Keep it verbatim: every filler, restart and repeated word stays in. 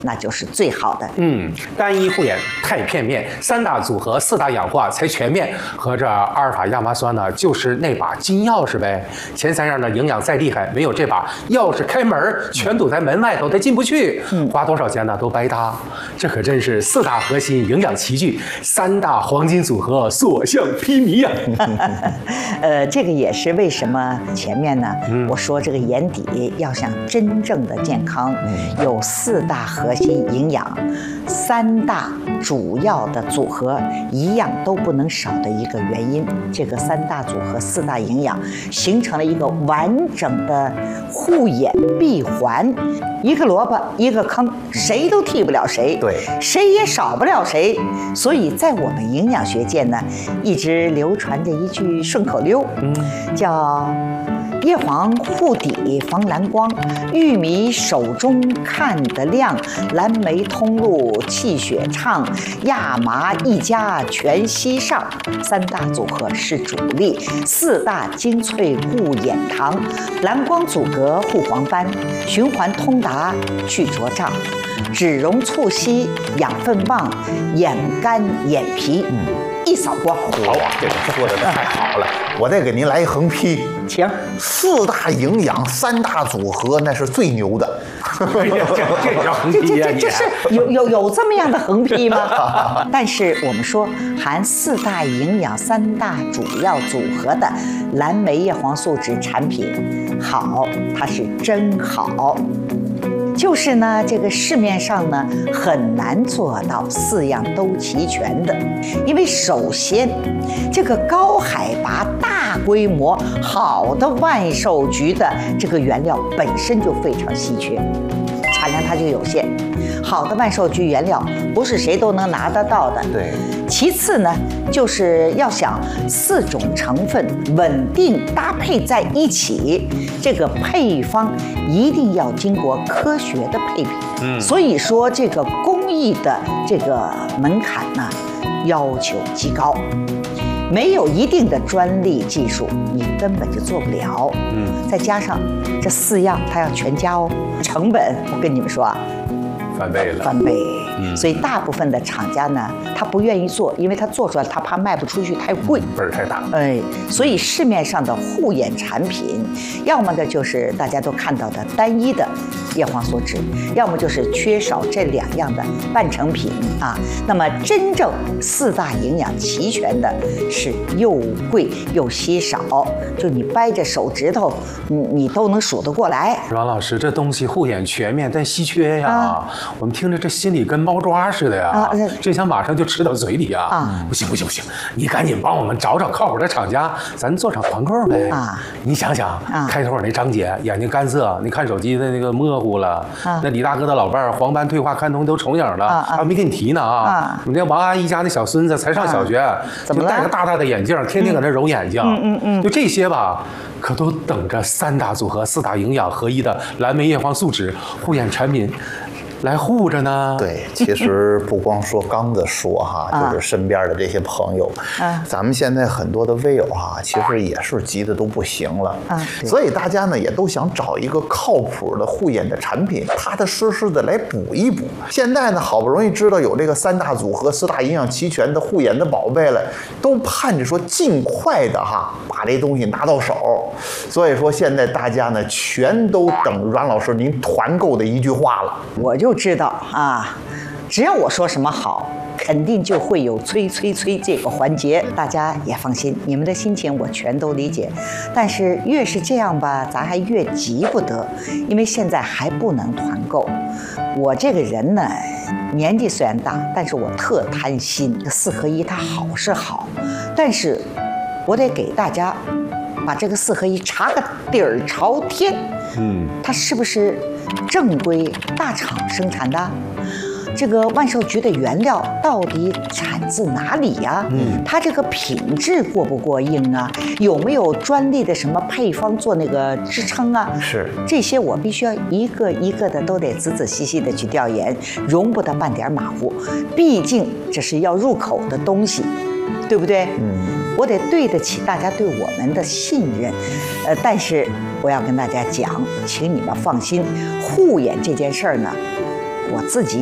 那就是最好的。 嗯，单一护眼太片面，三大组合、四大氧化才全面。合着阿尔法亚麻酸呢，就是那把金钥匙呗。前三样的营养再厉害，没有这把钥匙开门，全堵在门外头，它进不去。嗯，花多少钱呢都白搭。这可真是四大核心营养齐聚，三大黄金组合所向披靡呀。 呃，这个也是为什么前面呢，嗯、我说这个眼底要想真正的健康，嗯、有四大核心营养，三大主要的组合一样都不能少的一个原因。这个三大组合、四大营养形成了一个完整的护眼闭环，一个萝卜一个坑，谁都替不了谁， 对， 谁也少不了谁。所以在我们营养学界呢，一直流传着一句顺口溜，嗯，叫叶黄护底防蓝光，玉米手中看得亮，蓝莓通路气血畅，亚麻一家全息上。三大组合是主力，四大精粹固眼糖，蓝光阻隔护黄斑，循环通达去浊胀，脂溶促烯养分旺，眼干眼皮。嗯，一扫光。 好，这个说的太好了，我再给您来一横批， 请。 四大营养，三大组合，那是最牛的。 这这叫横这批呀！ 这这是有有有这么样的横批吗？但是我们说含四大营养、三大主要组合的蓝莓叶黄素酯产品，好，它是真好。就是呢，这个市面上呢很难做到四样都齐全的，因为首先，这个高海拔、大规模、好的万寿菊的这个原料本身就非常稀缺，产量它就有限。好的万寿菊原料不是谁都能拿得到的。 对。 其次呢，就是要想四种成分稳定搭配在一起，这个配方一定要经过科学的配比。嗯，所以说这个工艺的这个门槛呢，要求极高。没有一定的专利技术，你根本就做不了。嗯，再加上这四样，它要全加哦，成本我跟你们说啊， 翻倍了， 翻倍。 嗯， 所以大部分的厂家呢，他不愿意做，因为他做出来他怕卖不出去，太贵， 本儿太大。 哎，所以市面上的护眼产品，要么的就是大家都看到的单一的叶黄素酯，要么就是缺少这两样的半成品啊。那么真正四大营养齐全的，是又贵又稀少，就你掰着手指头，你你都能数得过来。 阮老师，这东西护眼全面但稀缺呀，啊、我们听着这心里跟猫抓似的呀，啊、真想马上就吃到嘴里呀。啊，不行不行不行，你赶紧帮我们找找靠谱的厂家，咱做场团购呗。啊，你想想，啊、开头我那张姐眼睛干涩，你看手机的那个模糊了，啊、那李大哥的老伴儿黄斑退化看通都重影了，啊、还没给你提呢啊。啊，你那王阿姨家那小孙子才上小学，啊、就戴个大大的眼镜，天天搁那揉眼睛。嗯嗯嗯，就这些吧。可都等着三大组合、四大营养合一的蓝莓叶黄素酯护眼产品来护着呢。 对，其实不光说刚子说哈，就是身边的这些朋友，啊、咱们现在很多的微友哈，其实也是急得都不行了。啊，所以大家呢也都想找一个靠谱的护眼的产品，踏踏实实的来补一补。现在呢，好不容易知道有这个三大组合、四大营养齐全的护眼的宝贝了，都盼着说尽快的哈把这东西拿到手。所以说现在大家呢全都等阮老师您团购的一句话了。 我就知道啊，只要我说什么好，肯定就会有催催催这个环节。大家也放心，你们的心情我全都理解。但是越是这样吧，咱还越急不得，因为现在还不能团购。我这个人呢，年纪虽然大，但是我特贪心。四合一它好是好，但是我得给大家把这个四合一查个底儿朝天。嗯，它是不是正规大厂生产的？这个万寿菊的原料到底产自哪里呀？嗯，它这个品质过不过硬啊？有没有专利的什么配方做那个支撑啊？ 是， 这些我必须要一个一个的都得仔仔细细的去调研，容不得半点马虎。毕竟这是要入口的东西，对不对？嗯。我得对得起大家对我们的信任，呃，但是我要跟大家讲，请你们放心，护眼这件事儿呢， 我自己